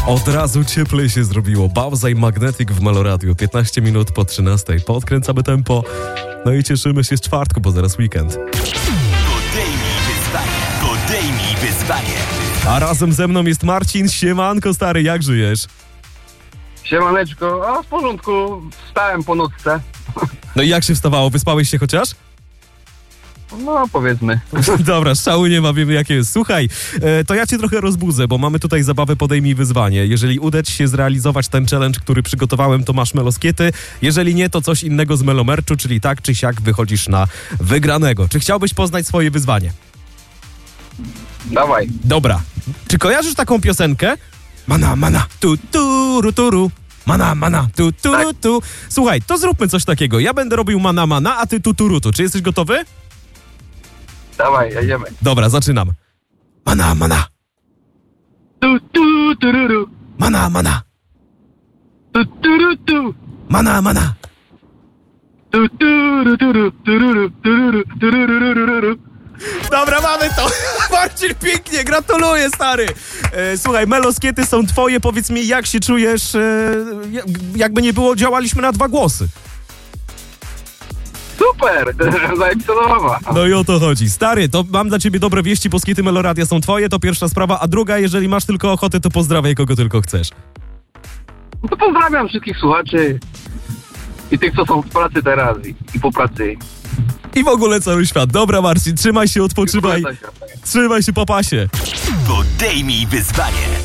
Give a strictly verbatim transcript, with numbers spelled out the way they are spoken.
Od razu cieplej się zrobiło. Bauza i Magnetic w Meloradiu. piętnaście minut po trzynastej. Podkręcamy tempo. No i cieszymy się z czwartku, bo zaraz weekend. Podejmij wyzwanie. Podejmij wyzwanie. A razem ze mną jest Marcin. Siemanko, stary, jak żyjesz? Siemaneczko, a w porządku, wstałem po nocce. No i jak się wstawało? Wyspałeś się chociaż? No, powiedzmy. Dobra, szału nie ma, wiemy jakie jest. Słuchaj, e, to ja cię trochę rozbudzę, bo mamy tutaj zabawę Podejmij wyzwanie. Jeżeli uda ci się zrealizować ten challenge, który przygotowałem, to masz meloskiety. Jeżeli nie, to coś innego z melomerczu, czyli tak czy siak wychodzisz na wygranego. Czy chciałbyś poznać swoje wyzwanie? Dawaj. Dobra. Czy kojarzysz taką piosenkę? Mana, mana, tu, tu, ru, tu, ru. Mana, mana, tu, tu, ru, tu. Słuchaj, to zróbmy coś takiego. Ja będę robił mana, mana, a ty tu, tu, ru, tu. Czy jesteś gotowy? Dawaj, jedziemy. Dobra, zaczynam. Mana, mana, Tu, tu, tururu. mana, mana, Tu, turu, tu. mana, mana. Tu, turu, turu, tururu, tururu, turururururu. Dobra, mamy to. Marcin, pięknie, gratuluję, stary. E, słuchaj, meloskiety są twoje. Powiedz mi, jak się czujesz? E, jakby nie było, działaliśmy na dwa głosy. Super, zajebista zabawa. No i o to chodzi. Stary, to mam dla ciebie dobre wieści. Polskiety Meloradia są twoje, to pierwsza sprawa. A druga, jeżeli masz tylko ochotę, to pozdrawiaj kogo tylko chcesz. No to pozdrawiam wszystkich słuchaczy i tych, co są w pracy teraz i, i po pracy. I w ogóle cały świat. Dobra, Marcin, trzymaj się, odpoczywaj. Trzymaj się, po pasie. Podejmij wyzwanie.